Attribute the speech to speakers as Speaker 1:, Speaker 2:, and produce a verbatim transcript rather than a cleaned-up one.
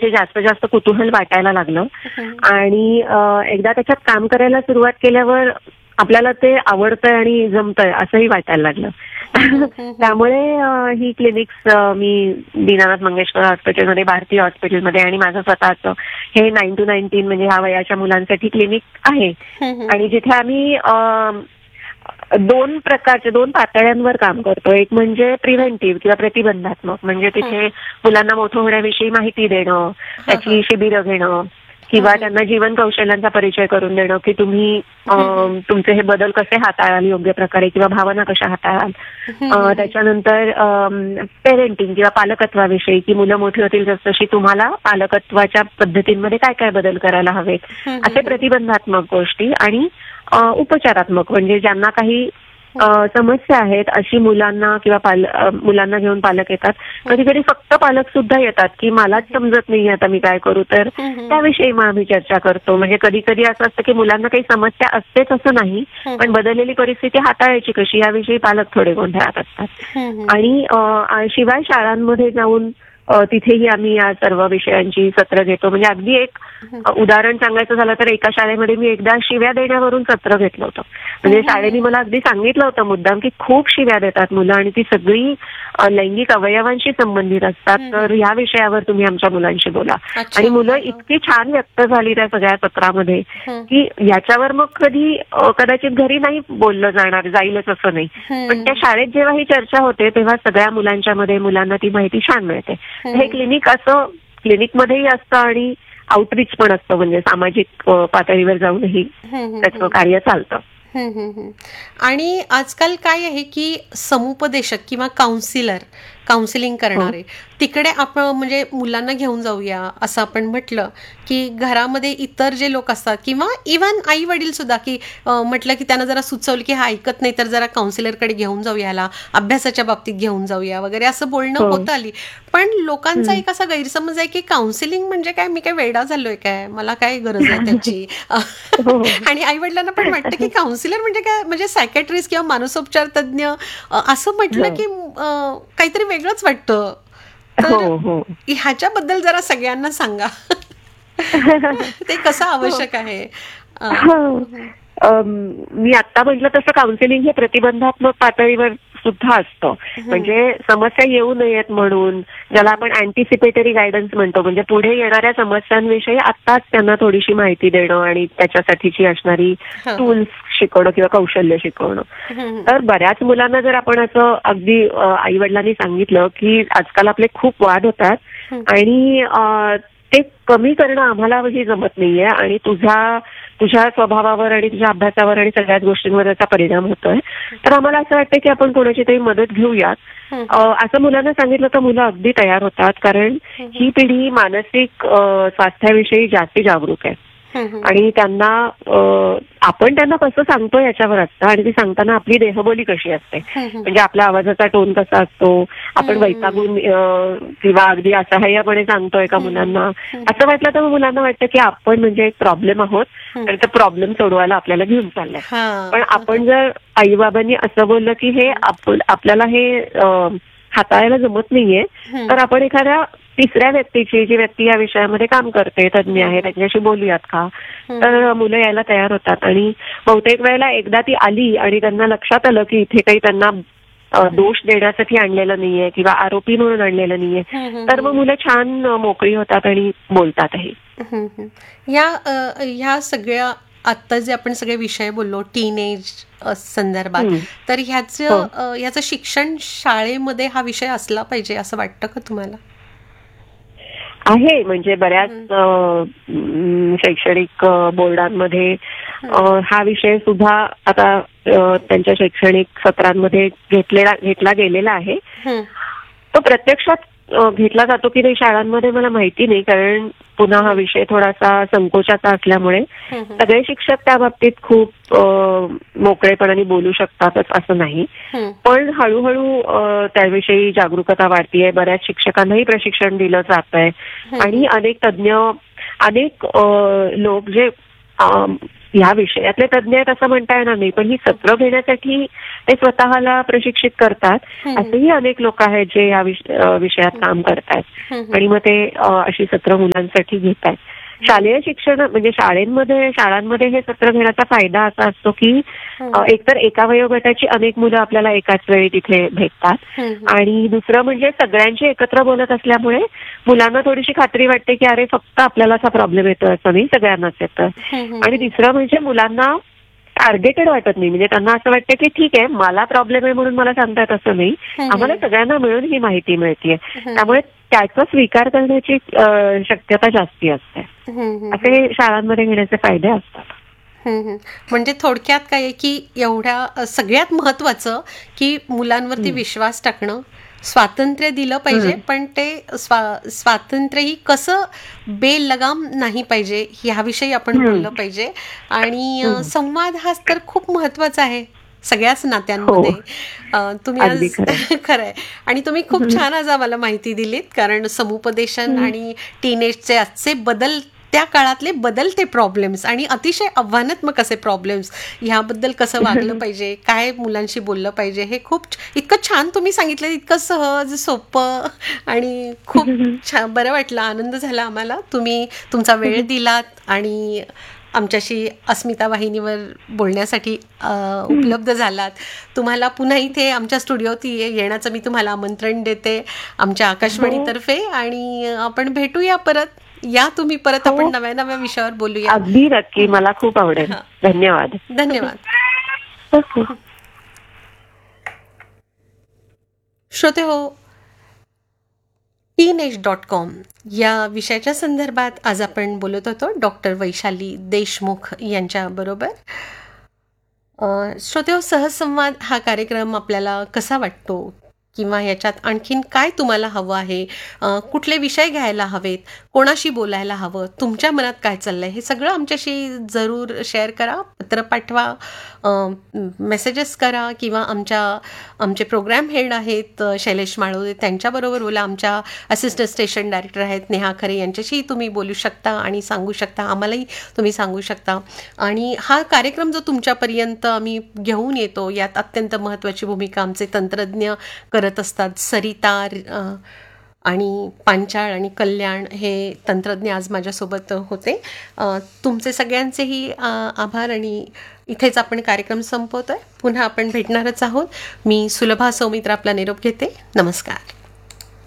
Speaker 1: याच्याविषयी जास्त जास्त कुतूहल वाटायला लागलं. आणि एकदा त्याच्यात काम करायला सुरुवात केल्यावर आपल्याला ते आवडतंय आणि जमतंय असंही वाटायला लागलं. त्यामुळे ही क्लिनिक्स मी दीनानाथ मंगेशकर हॉस्पिटलमध्ये, भारतीय हॉस्पिटलमध्ये आणि माझं स्वतःचं हे नाईन टू नाईन्टीन म्हणजे ह्या वयाच्या मुलांसाठी क्लिनिक आहे. आणि जिथे आम्ही दोन प्रकारचे दोन पातळ्यांवर काम करतो. एक म्हणजे प्रिव्हेंटिव्ह किंवा प्रतिबंधात्मक, म्हणजे तिथे मुलांना मोठं होण्याविषयी माहिती देणं, त्याची शिबिरं घेणं किंवा त्यांना जीवन कौशल्यांचा परिचय करून देणं की तुम्ही तुमचे हे बदल कसे हाताळाल योग्य प्रकारे किंवा भावना कशा हाताळाल. त्याच्यानंतर पेरेंटिंग किंवा पालकत्वाविषयी की मुलं मोठी होतील जसशी तुम्हाला पालकत्वाच्या पद्धतींमध्ये काय काय बदल करायला हवेत, असे प्रतिबंधात्मक गोष्टी. आणि उपचारात्मक म्हणजे ज्यांना काही समस्या आहेत अशी मुलांना किंवा पाल मुलांना घेऊन पालक येतात. कधी कधी फक्त पालक सुद्धा येतात की मलाच समजत नाही आता मी काय करू, तर त्याविषयी मग आम्ही चर्चा करतो. म्हणजे कधी कधी असं असतं की मुलांना काही समस्या असतेच असं नाही, पण बदललेली परिस्थिती हाताळायची कशी याविषयी पालक थोडे गोंधळात असतात. आणि शिवाय शाळांमध्ये जाऊन तिथेही आम्ही या सर्व विषयांची सत्र घेतो. म्हणजे अगदी एक उदाहरण सांगायचं झालं तर एका शाळेमध्ये मी एकदा शिव्या देण्यावरून सत्र घेतलं होतं. म्हणजे शाळेने मला अगदी सांगितलं होतं मुद्दाम की खूप शिव्या देतात मुलं आणि ती सगळी लैंगिक अवयवांशी संबंधित असतात, तर या विषयावर तुम्ही आमच्या मुलांशी बोला. आणि मुलं इतकी छान व्यक्त झाली त्या सगळ्या सत्रामध्ये की याच्यावर मग कधी कदाचित घरी नाही बोललं जाणार, जाईलच असं नाही, पण त्या शाळेत जेव्हा ही चर्चा होते तेव्हा सगळ्या मुलांच्या मध्ये मुलांना ती माहिती छान मिळते. हे क्लिनिक असं क्लिनिकमध्येही असतं आणि आउटरीच पण असतं, म्हणजे सामाजिक पातळीवर जाऊनही त्याचं कार्य चालतं.
Speaker 2: आणि आजकाल काय आहे की समुपदेशक किंवा काउन्सिलर काउन्सिलिंग करणारे तिकडे आपण म्हणजे मुलांना घेऊन जाऊया असं आपण म्हटलं की घरामध्ये इतर जे लोक असतात किंवा इव्हन आई वडील सुद्धा की म्हटलं की त्यांना जरा सुचवलं की हा ऐकत नाही तर जरा काउन्सिलरकडे घेऊन जाऊया, ह्याला अभ्यासाच्या बाबतीत घेऊन जाऊया वगैरे असं बोलणं होत आली. पण लोकांचा एक असा गैरसमज आहे की काउन्सिलिंग म्हणजे काय, मी काय वेडा झालोय काय, मला काय गरज आहे त्याची. आणि आई वडिलांना पण वाटतं की काउन्सिलर म्हणजे काय, म्हणजे सायकॅट्रिस्ट किंवा मानसोपचार तज्ञ असं म्हटलं की काहीतरी वेगळंच वाटतं. तर ह्याच्याबद्दल जरा सगळ्यांना सांगा ते कसं आवश्यक आहे.
Speaker 1: मी आता म्हटलं तसं काउन्सिलिंग हे प्रतिबंधात्मक पातळीवर सुद्धा असतं. म्हणजे समस्या येऊ नयेत म्हणून, ज्याला आपण अँटिसिपेटरी गायडन्स म्हणतो, म्हणजे पुढे येणाऱ्या समस्यांविषयी आत्ताच त्यांना थोडीशी माहिती देणं आणि त्याच्यासाठीची असणारी टूल्स शिकवणं किंवा कौशल्य शिकवणं. तर बऱ्याच मुलांना जर आपण असं अगदी आई वडिलांनी सांगितलं की आजकाल आपले खूप वाद होतात आणि ते कमी करणं आम्हाला हे जमत नाहीये आणि तुझ्या तुझ्या स्वभावावर आणि तुझ्या अभ्यासावर आणि सगळ्याच गोष्टींवर त्याचा परिणाम होतोय, तर आम्हाला असं वाटतं की आपण कोणाची तरी मदत घेऊयात. असं मुलांना सांगितलं तर मुलं अगदी तयार होतात, कारण ही पिढी मानसिक स्वास्थ्याविषयी जास्त जागरूक आहे आणि त्यांना आपण त्यांना कसं सांगतो याच्यावर असतं आणि ती सांगताना आपली देहबोली कशी असते, म्हणजे आपल्या आवाजाचा टोन कसा असतो, आपण वैतागून किंवा अगदी असहाय्यपणे सांगतोय का मुलांना, असं वाटलं तर मुलांना वाटतं की आपण म्हणजे एक प्रॉब्लेम आहोत आणि तो प्रॉब्लेम सोडवायला आपल्याला घेऊन चाललाय. पण आपण जर आई बाबांनी असं बोललं की हे आपल्याला हे हाताळायला जमत नाहीये, तर आपण एखाद्या तिसऱ्या व्यक्तीची, जी व्यक्ती या विषयामध्ये काम करते, तज्ञ आहे, त्यांच्याशी बोलूयात का, तर मुलं यायला तयार होतात. आणि बहुतेक वेळेला एकदा ती आली आणि त्यांना लक्षात आलं की इथे काही त्यांना दोष देण्यासाठी आणलेलं नाहीये किंवा आरोपी म्हणून आणलेलं नाहीये, तर मग मुलं छान मोकळी होतात आणि बोलतातही.
Speaker 2: या ह्या सगळ्या आता जे आपण सगळे विषय बोललो टीनेज संदर्भात, तर ह्याचं ह्याचं शिक्षण शाळेमध्ये हा विषय असला पाहिजे असं वाटतं का तुम्हाला?
Speaker 1: आहे, म्हणजे बऱ्याच शैक्षणिक बोर्डांमध्ये हा विषय सुद्धा आता त्यांच्या शैक्षणिक सत्रांमध्ये घेतलेला घेतला गेलेला आहे. तो प्रत्यक्षात घेतला जातो की नाही शाळांमध्ये मला माहिती नाही, कारण पुन्हा हा विषय थोडासा संकोचाचा असल्यामुळे सगळे शिक्षक त्या बाबतीत खूप मोकळेपणाने बोलू शकतातच असं नाही. पण हळूहळू त्याविषयी जागरूकता वाढतीये, बऱ्याच शिक्षकांनाही प्रशिक्षण दिलं जात आहे आणि अनेक तज्ञ, अनेक लोक जे ह्या विषयातले तज्ज्ञ आहेत असं म्हणता येणार नाही, पण ही सत्र घेण्यासाठी ते स्वतःला प्रशिक्षित करतात असेही अनेक लोक आहेत जे या विषयात काम करतात आणि मग ते अशी सत्र मुलांसाठी घेत आहेत. शालेय शिक्षण म्हणजे शाळेमध्ये शाळांमध्ये हे सत्र घेण्याचा फायदा असा असतो की एकतर एका वयोगटाची अनेक मुलं आपल्याला एकाच वेळी तिथे भेटतात आणि दुसरं म्हणजे सगळ्यांशी एकत्र बोलत असल्यामुळे मुलांना थोडीशी खात्री वाटते की अरे फक्त आपल्याला असा प्रॉब्लेम येतो असं नाही, सगळ्यांनाच येतं. आणि तिसरं म्हणजे मुलांना टार्गेटेड वाटत नाही, म्हणजे त्यांना असं वाटतं की ठीक आहे मला प्रॉब्लेम आहे म्हणून मला सांगतात असं नाही, आम्हाला सगळ्यांना मिळून ही माहिती मिळते, त्यामुळे त्याचा स्वीकार करण्याची शक्यता जास्ती असते. असे शाळांमध्ये घेण्याचे फायदे असतात.
Speaker 2: म्हणजे थोडक्यात काय की एवढ्या सगळ्यात महत्वाचं की मुलांवरती विश्वास टाकणं, स्वातंत्र्य दिलं पाहिजे, पण ते स्वा स्वातंत्र्यही कसं बेलगाम नाही पाहिजे ह्याविषयी आपण बोललं पाहिजे. आणि संवाद हाच तर खूप महत्वाचा आहे सगळ्याच नात्यांमध्ये. तुम्ही आज खरंय आणि तुम्ही खूप छान आज आम्हाला माहिती दिलीत, कारण समुपदेशन आणि टीनेजचे आजचे बदल, त्या काळातले बदलते प्रॉब्लेम्स आणि अतिशय आव्हानात्मक असे प्रॉब्लेम्स, ह्याबद्दल कसं वागलं पाहिजे, काय मुलांशी बोललं पाहिजे, हे खूप इतकं छान तुम्ही सांगितलं, इतकं सहज सोपं आणि खूप छान बरं वाटलं, आनंद झाला आम्हाला. तुम्ही तुमचा वेळ दिलात आणि आमच्याशी अस्मिता वाहिनीवर बोलण्यासाठी उपलब्ध झालात. तुम्हाला पुन्हा इथे आमच्या स्टुडिओत येण्याचं मी तुम्हाला आमंत्रण देते आमच्या आकाशवाणीतर्फे आणि आपण भेटूया परत. या तुम्ही परत, आपण नव्या नव्या विषयावर बोलूया.
Speaker 1: अगदी नक्की, मला खूप आवडेल. धन्यवाद.
Speaker 2: धन्यवाद. श्रोते हो, टीनेज डॉट कॉम या विषयाच्या संदर्भात आज आपण बोलत होतो डॉक्टर वैशाली देशमुख यांच्या बरोबर. श्रोते हो, सहज संवाद हा कार्यक्रम आपल्याला कसा वाटतो किंवा याच्यात आणखीन काय तुम्हाला हवं आहे, कुठले विषय घ्यायला हवेत, कोणाशी बोलायला हवं, तुमच्या मनात काय चाललंय, हे सगळं आमच्याशी जरूर शेअर करा, पत्र पाठवा, मेसेजेस करा किंवा आमच्या आमचे प्रोग्राम हेड आहेत शैलेश माळोदे त्यांच्याबरोबर बोला. आमच्या असिस्टंट स्टेशन डायरेक्टर आहेत नेहा खरे, यांच्याशी तुम्ही बोलू शकता आणि सांगू शकता, आम्हालाही तुम्ही सांगू शकता. आणि हा कार्यक्रम जो तुमच्यापर्यंत आम्ही घेऊन येतो, यात अत्यंत महत्त्वाची भूमिका आमचे तंत्रज्ञ करत असतात. सरिता आणि पांचाळ आणि कल्याण हे तंत्रज्ञ आज माझ्यासोबत होते. तुमचे सगळ्यांचेही आभार आणि इथेच आपण कार्यक्रम संपवतोय. पुन्हा आपण भेटणारच आहोत. मी सुलभा सौमित्र आपला निरोप घेते. नमस्कार.